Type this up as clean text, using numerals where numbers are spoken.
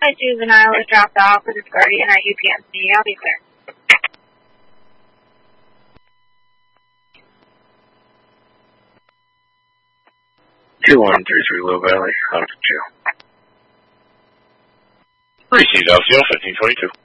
A juvenile is dropped off with his guardian at UPMC. I'll be there. 2133 Low Valley, out of jail. Received LCL 1522.